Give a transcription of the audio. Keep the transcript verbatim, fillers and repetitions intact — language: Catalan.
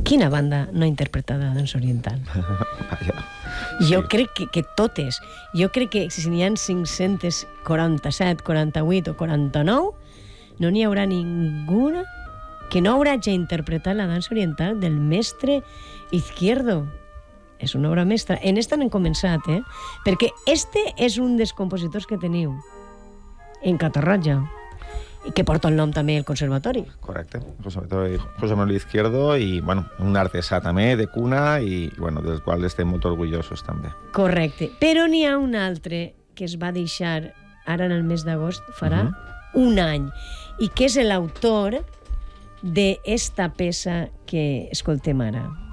Quina banda no ha interpretat la dansa oriental? Vaja. Jo crec que, que totes. Jo crec que si n'hi ha cinc-cents quaranta-set, quaranta-vuit o quaranta-nou, no n'hi haurà ninguna que no haurà ja interpretat la dansa oriental del mestre Izquierdo. És una obra mestra. En esta n'hem començat, eh? Perquè este és un dels compositors que teniu en Catarroja, i que porta el nom també el conservatori. Correcte. José, José Manuel Izquierdo i, bueno, un artesà també de cuna i, bueno, dels quals estem molt orgullosos també. Correcte. Però n'hi ha un altre que es va deixar ara en el mes d'agost, farà uh-huh. un any, i que és l'autor d'esta peça que escoltem ara.